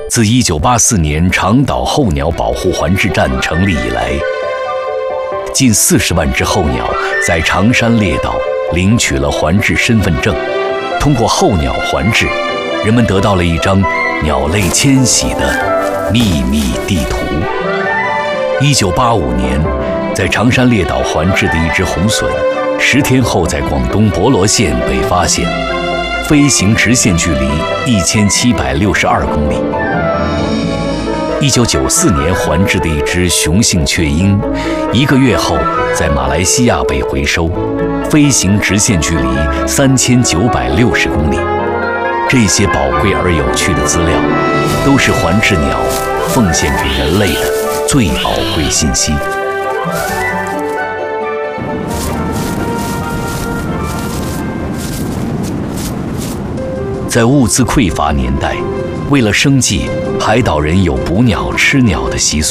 自1984年长岛候鸟保护环制站成立以来，近40万只候鸟在长山列岛领取了环制身份证。通过候鸟环制，人们得到了一张鸟类迁徙的秘密地图。1985年，在长山列岛环制的一只红隼，10天后在广东博罗县被发现，飞行直线距离1762公里。1994年环制的一只雄性雀鹰，1个月后在马来西亚被回收，飞行直线距离3960公里。这些宝贵而有趣的资料，都是环制鸟奉献给人类的最宝贵信息。在物资匮乏年代，为了生计，海岛人有捕鸟吃鸟的习俗。